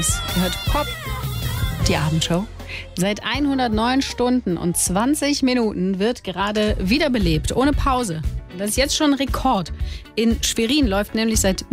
Ihr hört Pop, die Abendshow. Seit 109 Stunden und 20 Minuten wird gerade wiederbelebt, ohne Pause. Das ist jetzt schon ein Rekord. In Schwerin läuft nämlich seit